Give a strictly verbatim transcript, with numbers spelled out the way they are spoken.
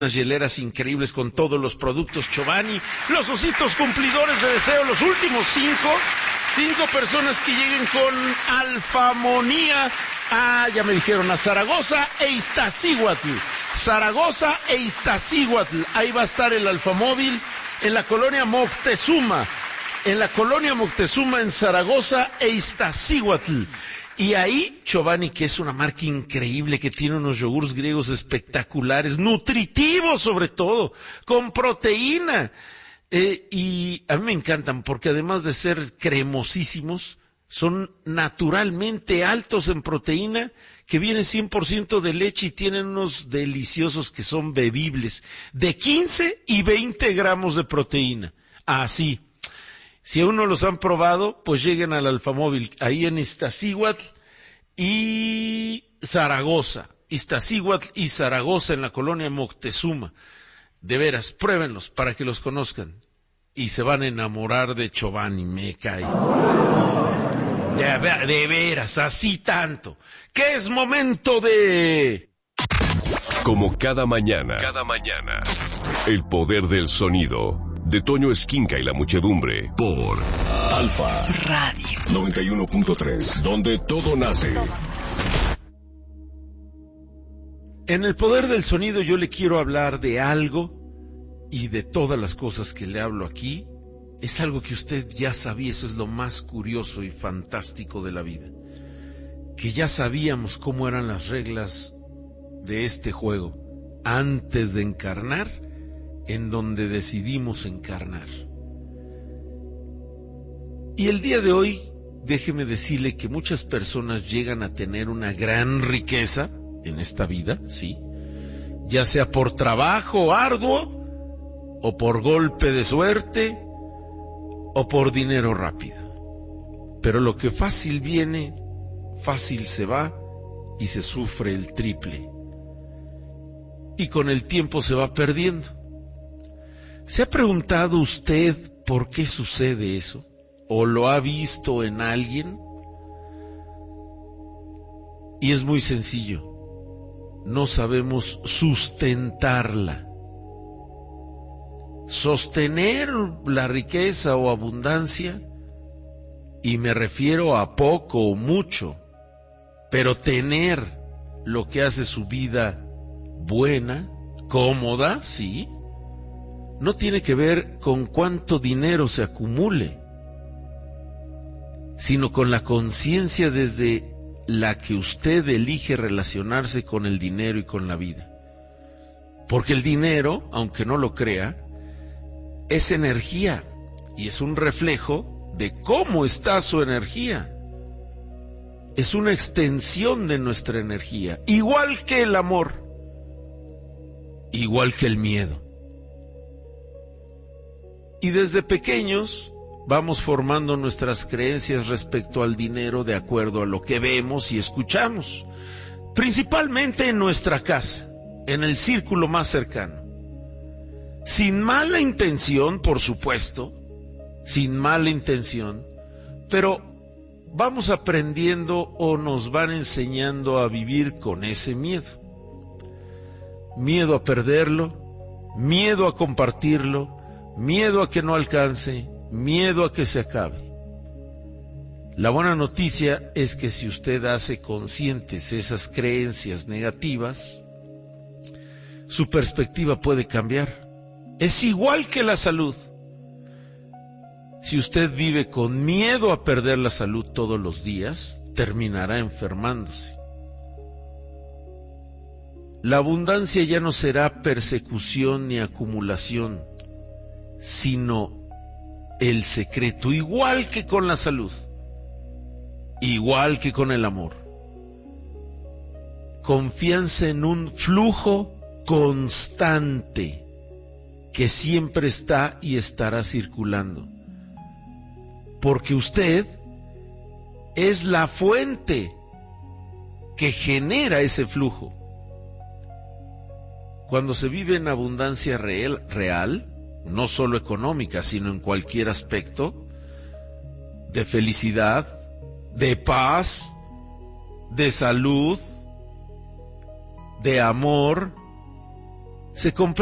unas hieleras increíbles con todos los productos Chobani, los ositos cumplidores de deseo, los últimos cinco, cinco personas que lleguen con alfamonía, ah, ya me dijeron, a Zaragoza e Iztaccíhuatl, Zaragoza e Iztaccíhuatl, ahí va a estar el alfamóvil, en la colonia Moctezuma, en la colonia Moctezuma en Zaragoza e Iztaccíhuatl. Y ahí, Chobani, que es una marca increíble, que tiene unos yogures griegos espectaculares, nutritivos sobre todo, con proteína. Eh, y a mí me encantan, porque además de ser cremosísimos, son naturalmente altos en proteína, que viene cien por ciento de leche y tienen unos deliciosos que son bebibles, de quince y veinte gramos de proteína. Así. Si aún no los han probado, pues lleguen al alfamóvil, ahí en Iztaccíhuatl y Zaragoza. Iztaccíhuatl y Zaragoza en la colonia Moctezuma. De veras, pruébenlos para que los conozcan. Y se van a enamorar de Chobani, me cae. De, de veras, así tanto. Que es momento de... Como cada mañana, cada mañana, el poder del sonido. De Toño Esquinca y la muchedumbre, por Alfa Radio noventa y uno punto tres, donde todo nace. En el poder del sonido yo le quiero hablar de algo, y de todas las cosas que le hablo aquí, es algo que usted ya sabía. Eso es lo más curioso y fantástico de la vida, que ya sabíamos cómo eran las reglas de este juego antes de encarnar en donde decidimos encarnar. Y el día de hoy, déjeme decirle que muchas personas llegan a tener una gran riqueza en esta vida, sí, ya sea por trabajo arduo, o por golpe de suerte, o por dinero rápido. Pero lo que fácil viene, fácil se va, y se sufre el triple. Y con el tiempo se va perdiendo. ¿Se ha preguntado usted por qué sucede eso? ¿O lo ha visto en alguien? Y es muy sencillo. No sabemos sustentarla. Sostener la riqueza o abundancia, y me refiero a poco o mucho, pero tener lo que hace su vida buena, cómoda, sí, no tiene que ver con cuánto dinero se acumule, sino con la conciencia desde la que usted elige relacionarse con el dinero y con la vida. Porque el dinero, aunque no lo crea, es energía, y es un reflejo de cómo está su energía. Es una extensión de nuestra energía, igual que el amor, igual que el miedo. Y desde pequeños vamos formando nuestras creencias respecto al dinero de acuerdo a lo que vemos y escuchamos, principalmente en nuestra casa, en el círculo más cercano. Sin mala intención, por supuesto, sin mala intención, pero vamos aprendiendo o nos van enseñando a vivir con ese miedo. Miedo a perderlo, miedo a compartirlo, miedo a que no alcance, miedo a que se acabe. La buena noticia es que si usted hace conscientes esas creencias negativas, su perspectiva puede cambiar. Es igual que la salud. Si usted vive con miedo a perder la salud todos los días, terminará enfermándose. La abundancia ya no será persecución ni acumulación, sino el secreto, igual que con la salud, igual que con el amor. Confianza en un flujo constante que siempre está y estará circulando, porque usted es la fuente que genera ese flujo. Cuando se vive en abundancia real, real, no solo económica, sino en cualquier aspecto, de felicidad, de paz, de salud, de amor, se compró